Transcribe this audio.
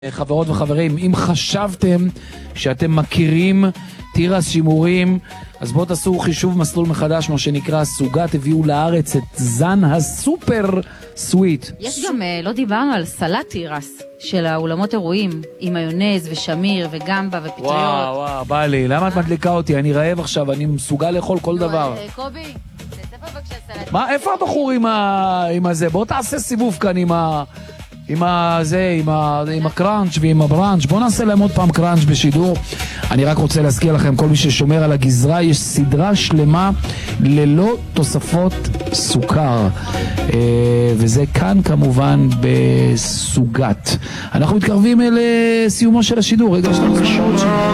חברות וחברים, אם חשבתם שאתם מכירים תירס שימורים, אז בואו תעשו חישוב מסלול מחדש, מה שנקרא סוגת. הביאו לארץ את זן הסופר סוויט. יש גם, לא דיברנו על סלט תירס של האולמות אירועים, עם מיונז ושמיר וגמבה ופטריות. וואו, בא לי, למה את מדליקה אותי? אני רעב עכשיו, אני מסוגל לאכול כל דבר. קובי, תצא פה בבקשה סלט. מה, איפה הבחור עם הזה? בוא תעשה סיבוב כאן עם הקראנץ' ועם הברנץ'. בואו נעשה להם עוד פעם קראנץ' בשידור. אני רק רוצה להזכיר לכם, כל מי ששומר על הגזרה, יש סדרה שלמה ללא תוספות סוכר, וזה כאן כמובן בסוגת. אנחנו מתקרבים אל סיומו של השידור. רגע, יש לנו